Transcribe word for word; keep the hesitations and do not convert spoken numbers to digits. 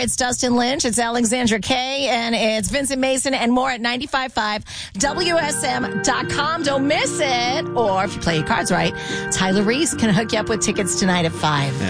It's Dustin Lynch. It's Alexandra Kay. And it's Vincent Mason and more at ninety-five point five W S M dot com. Don't miss it. Or if you play your cards right, Tyler Reese can hook you up with tickets tonight at five. Yeah.